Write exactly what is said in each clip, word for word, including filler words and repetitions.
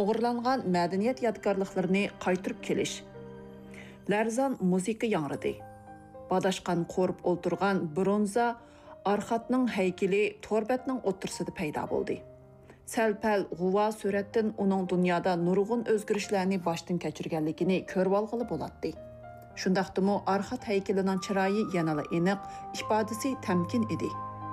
o'g'irlangan madaniyat yodgorliklarini qaytarib kelish. Larzon musiqa yangridi. Badashqan qo'rib o'ltirgan bronza Arxatning haykali to'rbatning o'ttirsida paydo bo'ldi. Sal-pal g'uva suratdan uning dunyoda nurg'un o'zgarishlarni boshdan kechirganligini ko'rib olg'ili bo'ladi. Shundaqdimi Arxat haykalining chiroyi yanada aniq, ifodasi tamkin edi.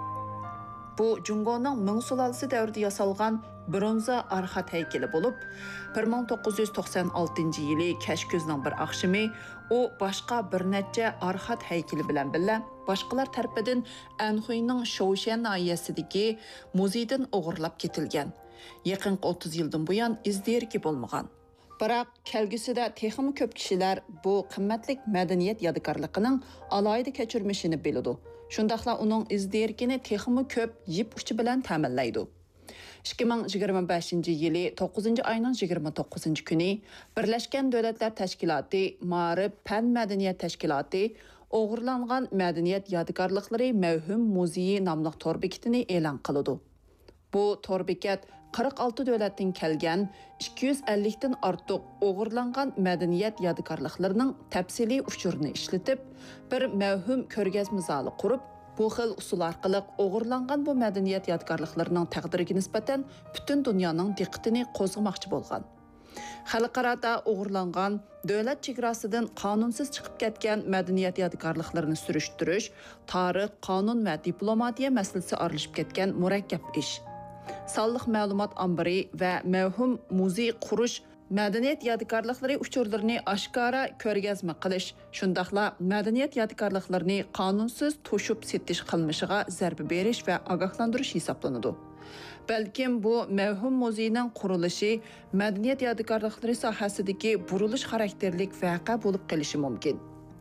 Bu Jungoning Ming sulolasi davrida yasalgan bronza Arxat haykali bo'lib, bir ming to'qqiz yuz to'qson oltinchi yili kash kuzning bir oqshimi u boshqa bir necha Arxat haykali bilan birga boshqalar tarafidan Anxuyning Shoushan noyasidagi muzeydan o'g'irlab ketilgan. Yaqinqi o'ttiz yildan buyon izderki bo'lmagan. Biroq kelgusida texmi ko'p kishilar bu qimmatlik madaniyat yodgorligining alohida kechirmishini biladi. Shundaqla uning izderkini texmi ko'p yip uchi bilan ta'minlaydi. ikki ming yigirma beshinchi yili to'qqizinchi oyning yigirma to'qqizinchi kuni Birlashgan Davlatlar Tashkiloti Ma'rif fan madaniyat tashkiloti o'g'irlangan madaniyat yodgorliklari mavhum muzeyi nomli tor bekitini e'lon qildi. Bu tor bekat qirq olti davlatdan kelgan ikki yuz ellik dan ortiq o'g'irlangan madaniyat yodgorliklarining tafsiliy uchurini ishlatib, bir mavhum ko'rgazma zali qurib, bu xil usul orqali o'g'irlangan bu madaniyat yodgorliklarining taqdiriga nisbatan butun dunyoning diqqatini qo'zg'amoqchi bo'lgan. Xalqarada o'g'irlangan davlat chegarasidan qonunsiz chiqib ketgan madaniyat yodgorliklarini surishtirish, tarix, qonun va diplomatiya masalasi aralashib ketgan murakkab ish. Sonliq ma'lumot ombiri va mavhum muzey qurish madaniyat yodgorliklari uchurlarini oshkora ko'rgazma qilish, shundaqla madaniyat yodgorliklarini qonunsiz to'shib setish qilmishiga zarba berish va ogohlantirish hisoblanadi. Balkim bu mavhum muzeyning qurilishi madaniyat yodgorliklari sohasidagi burilish xarakterlik voqea bo'lib qolishi mumkin.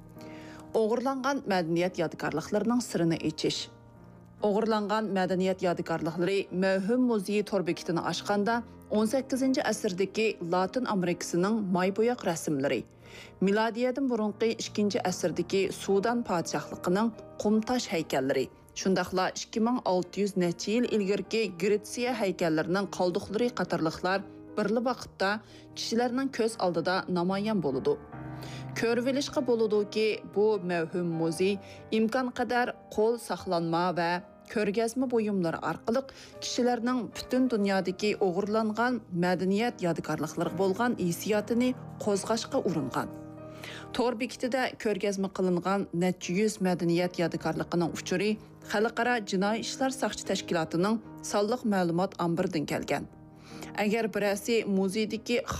O'g'irlangan madaniyat yodgorliklarining sirini echish. O'g'irlangan madaniyat yodgorliklari mavhum muzeyi tor bekitini ochganda o'n sakkizinchi asrdagi Latin Amerikasining maybo'yoq rasmlari, milodiyadan burunqi ikkinchi asrdagi Sudan podshohligining qumtosh haykallari, shundaqla ikki ming olti yuz necha yil ilgirki Gretsiya haykallarining qoldiqlari qatorliqlar birli vaqtda kishilarning ko'z oldida namoyon bo'ladi. Ko'rvilishqa bo'ludiki, bu mavhum muzey imkon qadar qo'l saqlanma va ko'rgazma buyumlari orqali kishilarning butun dunyodagi o'g'irlangan madaniyat yodgorliklariga bo'lgan hissiyotini qo'zg'ashga uringan. Tor bekitida ko'rgazma qilingan necha yuz madaniyat yodgorligining uchuri Xalqaro jinoiy ishlar soqchi tashkilotining sonliq ma'lumot ombiridan kelgan. Agar birasi muzeydagi